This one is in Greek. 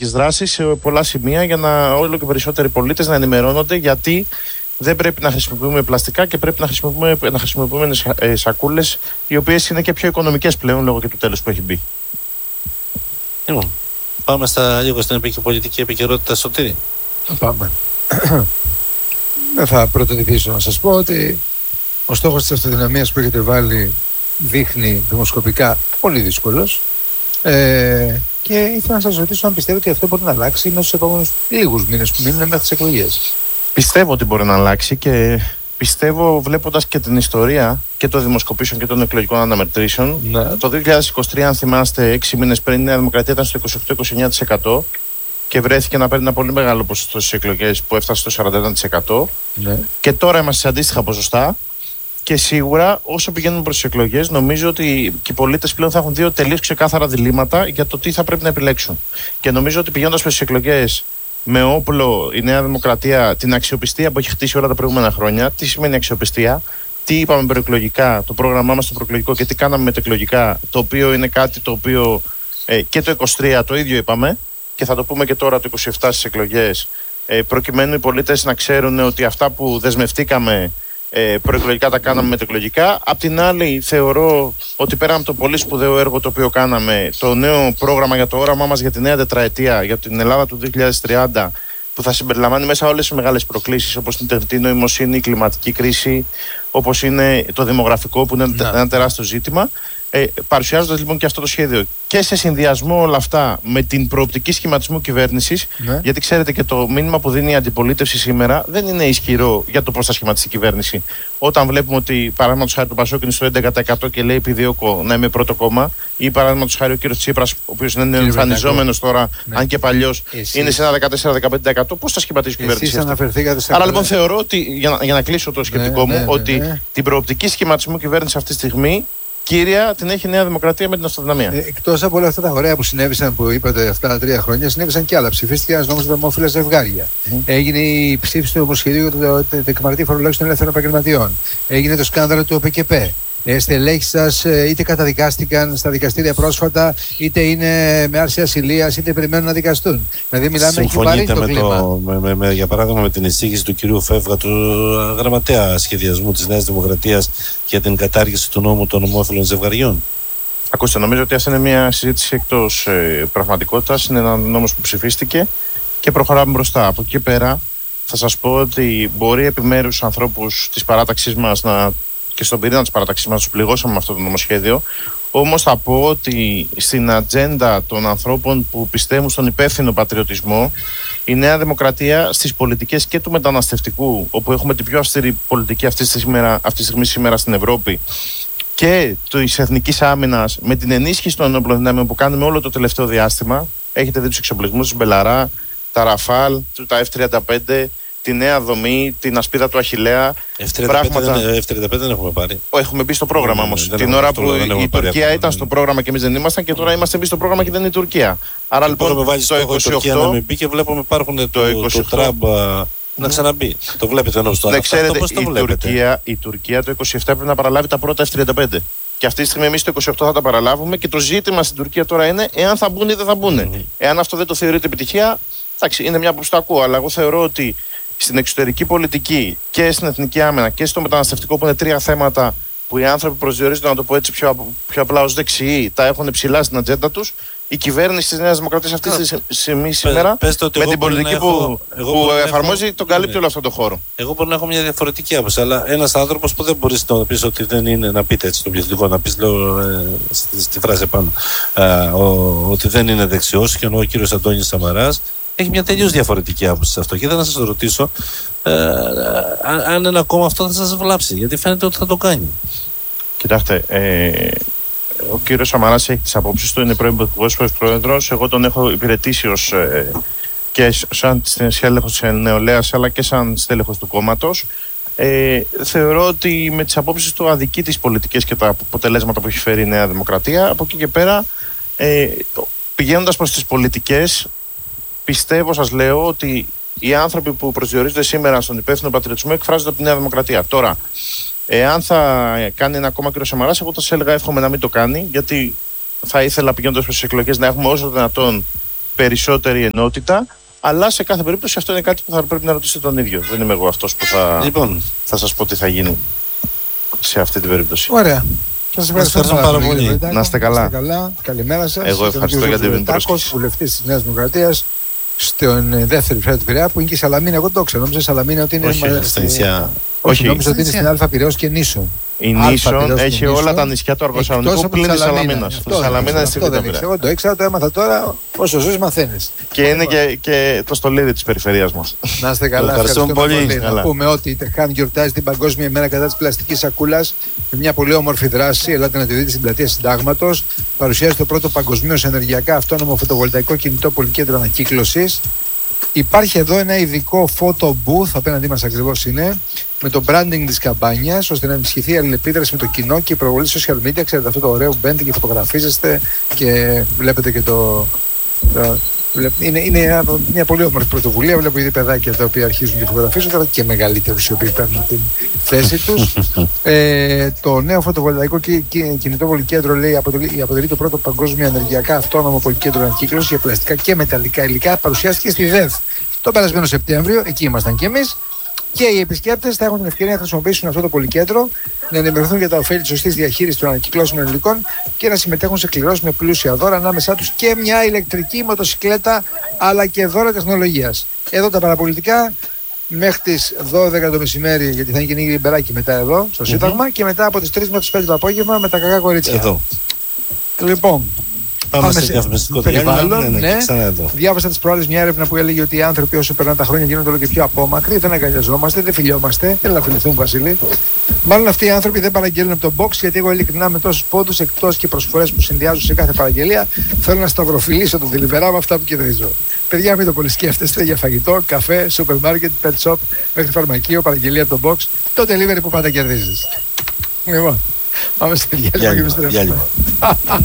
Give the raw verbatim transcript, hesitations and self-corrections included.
προπαρασκευαστικές δράσεις σε πολλά σημεία για να όλο και περισσότεροι πολίτες να ενημερώνονται γιατί δεν πρέπει να χρησιμοποιούμε πλαστικά και πρέπει να χρησιμοποιούμε, να χρησιμοποιούμε σακούλες οι οποίες είναι και πιο οικονομικές πλέον λόγω και του τέλους που έχει μπει. Λοιπόν, πάμε στα, λίγο στην πολιτική επικαιρότητα, Σωτήρη. Πάμε. Δεν θα πρωτοτυπήσω να σας πω ότι ο στόχος της αυτοδυναμίας που έχετε βάλει δείχνει δημοσκοπικά πολύ δύσκολος. Ε, και ήθελα να σας ρωτήσω αν πιστεύετε ότι αυτό μπορεί να αλλάξει μέσα στους επόμενους λίγους μήνες που μείνουν μέχρι τις εκλογές. Πιστεύω ότι μπορεί να αλλάξει και πιστεύω βλέποντας και την ιστορία και των δημοσκοπήσεων και των εκλογικών αναμετρήσεων. Ναι. Το δύο χιλιάδες είκοσι τρία, αν θυμάστε, έξι μήνες πριν η Νέα Δημοκρατία ήταν στο είκοσι οκτώ με είκοσι εννέα τοις εκατό και βρέθηκε να παίρνει ένα πολύ μεγάλο ποσοστό στις εκλογές που έφτασε στο σαράντα ένα τοις εκατό. Ναι. Και τώρα είμαστε σε αντίστοιχα ποσοστά. Και σίγουρα όσο πηγαίνουμε προς τις εκλογές, νομίζω ότι και οι πολίτες πλέον θα έχουν δύο τελείως ξεκάθαρα διλήμματα για το τι θα πρέπει να επιλέξουν. Και νομίζω ότι πηγαίνοντας προς τις εκλογές με όπλο η Νέα Δημοκρατία την αξιοπιστία που έχει χτίσει όλα τα προηγούμενα χρόνια, τι σημαίνει αξιοπιστία, τι είπαμε προεκλογικά, το πρόγραμμά μας το προεκλογικό και τι κάναμε μετεκλογικά, το οποίο είναι κάτι το οποίο ε, και το είκοσι τρία το ίδιο είπαμε και θα το πούμε και τώρα το είκοσι επτά στις εκλογές, ε, προκειμένου οι πολίτες να ξέρουν ότι αυτά που δεσμευτήκαμε Ε, προεκλογικά τα κάναμε μετεκλογικά. Απ' την άλλη, θεωρώ ότι πέρα από το πολύ σπουδαίο έργο το οποίο κάναμε, το νέο πρόγραμμα για το όραμά μας για τη νέα τετραετία, για την Ελλάδα του δύο χιλιάδες τριάντα, που θα συμπεριλαμβάνει μέσα όλες τις μεγάλες προκλήσεις, όπως την τεχνητή νοημοσύνη, η κλιματική κρίση, όπως είναι το δημογραφικό, που είναι ναι. ένα τεράστιο ζήτημα. Ε, παρουσιάζοντας λοιπόν και αυτό το σχέδιο και σε συνδυασμό όλα αυτά με την προοπτική σχηματισμού κυβέρνησης, ναι. γιατί ξέρετε και το μήνυμα που δίνει η αντιπολίτευση σήμερα δεν είναι ισχυρό για το πώς θα σχηματιστεί η κυβέρνηση. Όταν βλέπουμε ότι παραδείγματος χάρη το Πασόκ είναι στο έντεκα τοις εκατό και λέει επιδιώκω να είμαι πρώτο κόμμα, ή παραδείγματος χάρη ο κ. Τσίπρας, ο οποίος είναι εμφανιζόμενος τώρα, ναι. αν και παλιός, Εσείς... είναι σε ένα δεκατέσσερα με δεκαπέντε τοις εκατό, πώς θα σχηματίσει η κυβέρνηση. Άρα λοιπόν θεωρώ ότι, για να, για να κλείσω το σκεπτικό ναι, μου, ναι, ναι, ότι ναι. την προοπτική σχηματισμού κυβέρνηση αυτή τη στιγμή κύρια την έχει η Νέα Δημοκρατία με την αυτοδυναμία. Ε, εκτός από όλα αυτά τα ωραία που συνέβησαν, που είπατε αυτά τα τρία χρόνια, συνέβησαν και άλλα. Ψηφίστηκε ένα νόμος για τα ομόφυλα ζευγάρια. Mm. Έγινε η ψήφιση του νομοσχεδίου για την δεκμαρτή φορολόγηση των ελεύθερων επαγγελματιών. Έγινε το σκάνδαλο του ΟΠΕΚΕΠΕ. Ε, στελέχοι σας είτε καταδικάστηκαν στα δικαστήρια πρόσφατα, είτε είναι με άρση ασυλίας, είτε περιμένουν να δικαστούν. Δηλαδή, μιλάμε έχει βαρύνει το κλίμα. Το, με, με, με, για παράδειγμα, με την εισήγηση του κυρίου Φεύγα, του γραμματέα σχεδιασμού της Νέας Δημοκρατίας για την κατάργηση του νόμου των ομόφυλων ζευγαριών. Ακούστε, νομίζω ότι αυτή είναι μια συζήτηση εκτός ε, πραγματικότητας. Είναι ένα νόμος που ψηφίστηκε και προχωράμε μπροστά. Από εκεί πέρα, θα σας πω ότι μπορεί επιμέρους ανθρώπους της παράταξής μας να. Και στον πυρήνα της παράταξης μας τους πληγώσαμε με αυτό το νομοσχέδιο. Όμως θα πω ότι στην ατζέντα των ανθρώπων που πιστεύουν στον υπεύθυνο πατριωτισμό, η Νέα Δημοκρατία στις πολιτικές και του μεταναστευτικού, όπου έχουμε την πιο αυστηρή πολιτική αυτή τη στιγμή, αυτή τη στιγμή σήμερα στην Ευρώπη, και της εθνικής άμυνας, με την ενίσχυση των ενόπλων δυνάμεων που κάνουμε όλο το τελευταίο διάστημα, έχετε δει τους εξοπλισμούς της Μπελαρά, τα Ραφάλ, τα εφ τριάντα πέντε, τη νέα δομή, την ασπίδα του Αχιλλέα. εφ τριάντα πέντε, πράγματα... δεν, εφ τριάντα πέντε δεν έχουμε πάρει. Έχουμε μπει στο πρόγραμμα όμως. Ναι, την ώρα αυτό, που η Τουρκία ήταν ναι. στο πρόγραμμα και εμείς δεν ήμασταν, και τώρα είμαστε εμείς στο πρόγραμμα και δεν είναι η Τουρκία. Άρα λοιπόν το είκοσι οκτώ. Η Τουρκία να μην μπει και βλέπουμε υπάρχουν το, το, το Τραμπ να ξαναμπεί. Το βλέπετε ενώ στο ναι, ξέρετε, αυτό, η, το Τουρκία, η Τουρκία το είκοσι επτά πρέπει να παραλάβει τα πρώτα εφ τριάντα πέντε. Και αυτή τη στιγμή εμείς το είκοσι οκτώ θα τα παραλάβουμε, και το ζήτημα στην Τουρκία τώρα είναι εάν θα μπουν ή δεν θα μπουν. Mm-hmm. Εάν αυτό δεν το θεωρείται επιτυχία, εντάξει, είναι μια άποψη που το ακούω, αλλά εγώ θεωρώ ότι στην εξωτερική πολιτική και στην εθνική άμυνα και στο μεταναστευτικό, που είναι τρία θέματα που οι άνθρωποι προσδιορίζονται, να το πω έτσι πιο, πιο απλά, ως δεξιοί, τα έχουν ψηλά στην ατζέντα τους, η κυβέρνηση της Νέας Δημοκρατίας αυτή τη στιγμή σήμερα, πες, πες με την πολιτική που, έχω, που εφαρμόζει, έχω, τον καλύπτει ναι. όλο αυτό το χώρο. Εγώ μπορώ να έχω μια διαφορετική άποψη, αλλά ένας άνθρωπος που δεν μπορείς να πεις ότι δεν είναι, να πείτε έτσι τον πληθυντικό, να πεις, λέω ε, στη, στη φράση επάνω, ε, ο, ότι δεν είναι δεξιός, και ενώ ο κύριος Αντώνης Σαμαράς έχει μια τελείως διαφορετική άποψη σε αυτό. Και ήθελα να σας ρωτήσω ε, αν, αν ένα κόμμα αυτό θα σας βλάψει, γιατί φαίνεται ότι θα το κάνει. Κοιτάξτε, ε, ο κύριος Σαμαράς έχει τις απόψεις του, είναι πρώην Πρωθυπουργός, πρώην Πρόεδρος. Εγώ τον έχω υπηρετήσει ως, ε, και σαν στέλεχος της νεολαίας, αλλά και σαν στέλεχος του κόμματος. Ε, θεωρώ ότι με τις απόψεις του αδικεί τις πολιτικές και τα αποτελέσματα που έχει φέρει η Νέα Δημοκρατία. Από εκεί και πέρα, ε, πηγαίνοντας προς τις πολιτικές, πιστεύω, σας λέω, ότι οι άνθρωποι που προσδιορίζονται σήμερα στον υπεύθυνο πατριωτισμό εκφράζονται από τη Νέα Δημοκρατία. Τώρα, εάν θα κάνει ένα κόμμα κ. Σαμαράς, εγώ θα σας έλεγα εύχομαι να μην το κάνει, γιατί θα ήθελα, πηγαίνοντας προς τις εκλογές, να έχουμε όσο δυνατόν περισσότερη ενότητα. Αλλά σε κάθε περίπτωση αυτό είναι κάτι που θα πρέπει να ρωτήσετε τον ίδιο. Δεν είμαι εγώ αυτός που θα, Λοιπόν. θα σας πω τι θα γίνει σε αυτή την περίπτωση. Ωραία. Σας ευχαριστώ πάρα, πάρα πολύ. πολύ. Να είστε καλά. καλά. Καλημέρα σας. Εγώ ευχαριστώ για την πρόσκληση. Βουλευτής της Νέας Δημοκρατίας στην δεύτερη φέρα του Πειραιά που είναι και η Σαλαμίνα. Εγώ το ξέρω. Νόμιζα η Σαλαμίνα ότι είναι. Όχι, μα... στα νησιά. Όχι, νόμιζα ότι είναι στην Αλφα Πειραιώς και Νήσων. Η Νήσων έχει όλα τα νησιά του Αργοσαλονικού πλην της Σαλαμίνας. Η Σαλαμίνα είναι στη Β' Πειραιά. Εγώ το ήξερα, το έμαθα τώρα. Όσο ζεις μαθαίνεις. Και είναι και, και το στολίδι της περιφερειάς μας. Να είστε καλά. Ευχαριστούμε πολύ. πολύ. Να πούμε ότι η Τεχάν γιορτάζει την Παγκόσμια ημέρα κατά της πλαστικής σακούλας με μια πολύ όμορφη δράση. Ελάτε να τη δείτε στην πλατεία Συντάγματος. Παρουσιάζει το πρώτο παγκοσμίως ενεργειακά αυτόνομο φωτοβολταϊκό κινητό πολυκέντρο ανακύκλωσης. Υπάρχει εδώ ένα ειδικό photo booth, απέναντί μας ακριβώς είναι, με το branding της καμπάνιας, ώστε να ενισχυθεί η αλληλεπίδραση με το κοινό και η προβολή social media. Ξέρετε αυτό το ωραίο που μπαίνετε και φωτογραφίζεστε και βλέπετε και το... το είναι, είναι μια, μια πολύ όμορφη πρωτοβουλία. Βλέπω ήδη παιδάκια τα οποία αρχίζουν και φωτογραφίζονται και μεγαλύτερους οι οποίοι παίρνουν την θέση τους. ε, το νέο φωτοβολταϊκό κινητό πολυκέντρο, λέει, αποτελεί, αποτελεί το πρώτο παγκόσμιο ενεργειακά αυτόνομο πολυκέντρο ανακύκλωση για πλαστικά και μεταλλικά υλικά. Παρουσιάστηκε στη ΔΕΔ τον περασμένο Σεπτέμβριο. Εκεί ήμασταν κι εμείς. Και οι επισκέπτες θα έχουν την ευκαιρία να χρησιμοποιήσουν αυτό το πολυκέντρο, να ενημερωθούν για τα ωφέλη της σωστής διαχείρισης των ανακυκλώσιμων υλικών και να συμμετέχουν σε κληρώσεις με πλούσια δώρα, ανάμεσά τους και μια ηλεκτρική μοτοσυκλέτα αλλά και δώρα τεχνολογίας. Εδώ τα παραπολιτικά μέχρι τις δώδεκα το μεσημέρι, γιατί θα είναι και μπεράκι μετά εδώ στο Σύνταγμα, mm-hmm. και μετά από τις τρεις με τις πέντε το απόγευμα με τα κακά κορίτσια. Εδώ. Λοιπόν. Πάμε, Πάμε σε διαφημιστικό περιβάλλον. Ναι, ναι. ναι. Διάβασα τις προάλλες μια έρευνα που έλεγε ότι οι άνθρωποι όσο περνάνε τα χρόνια γίνονται όλο και πιο απόμακροι, δεν αγκαλιαζόμαστε, δεν φιλιόμαστε. Έλα να φιληθούν, Βασίλη. Μάλλον αυτοί οι άνθρωποι δεν παραγγέλνουν από τον box, γιατί εγώ ειλικρινά με τόσους πόντους, εκτός και προσφορές που συνδυάζουν σε κάθε παραγγελία, θέλω να σταυροφιλήσω τον delivery με αυτά που κερδίζω. Παιδιά, μην το πολύ σκέφτεστε για φαγητό, καφέ, σούπερ μάρκετ, pet shop, μέχρι φαρμακείο, παραγγελία από τον box, το delivery που πάντα κερδίζεις. Λοιπόν, πάμε σε διάλειμμα και επιστρέφουμε.